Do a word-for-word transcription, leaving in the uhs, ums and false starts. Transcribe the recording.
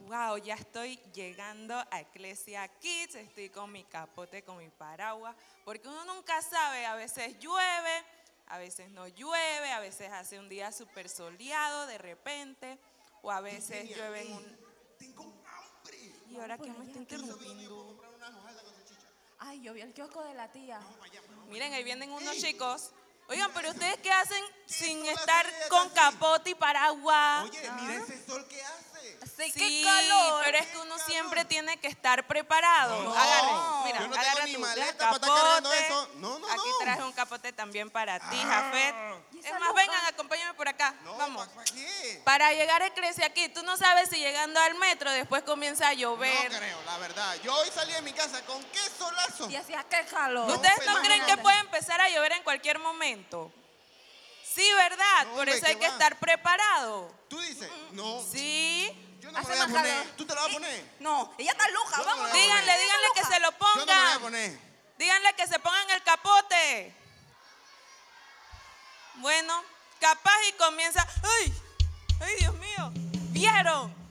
Wow, ya estoy llegando a Iglesia Kids, estoy con mi capote, con mi paraguas, porque uno nunca sabe, a veces llueve, a veces no llueve, a veces hace un día súper soleado de repente, o a veces Yesenia, llueve en ey, un... tengo hambre. ¿Y ahora por quién me allá, está ¿qué? Yo sabía que iba a interrumpiendo? comprar unas hojaldas con salchicha. Ay, yo vi el kiosco de la tía. Vamos para allá, pues, vamos Miren, para ahí allá. vienen unos Ey, chicos. Oigan, mira pero eso. ustedes qué hacen ¿Qué sin sol hace estar ella con así? capote y paraguas. Oye, mira ese sol que hace. Sí, Sí, qué calor. pero es que qué uno calor. siempre tiene que estar preparado. No, Agarren, mira, yo no tengo agarra ni tu maleta capote. para estar cargando eso. No, no, Aquí no. traje un capote también para ti, Ah. Jafet. ¿Y Es esa más, luca? vengan, acompáñame por acá. No, Vamos. ¿para qué? Para llegar a Iglesia aquí, tú no sabes si llegando al metro después comienza a llover. No creo, la verdad. Yo hoy salí de mi casa con qué solazo. Y hacía qué calor. ¿Ustedes no pelada. creen que puede empezar a llover en cualquier momento? Sí, ¿verdad? No, Por hombre, eso hay ¿qué que va? estar preparado. ¿Tú dices? No. Sí. Yo no me Hace lo voy a más poner. calor. ¿Tú te lo vas a poner? No, ella está loca, Yo no vamos. me voy a Díganle, poner. díganle que se lo Yo no me lo voy a pongan. poner. Díganle que se pongan el capote. Bueno, capaz y comienza. ¡Ay! ¡Ay, Dios mío! ¿Vieron?